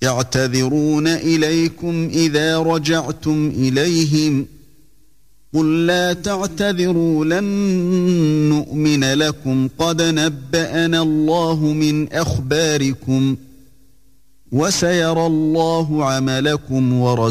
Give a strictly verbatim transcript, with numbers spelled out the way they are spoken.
يعتذرون إليكم إذا رجعتم إليهم قل لا تعتذروا لن نؤمن لكم قد نبأنا الله من أخباركم وسيرى الله عملكم ورسوله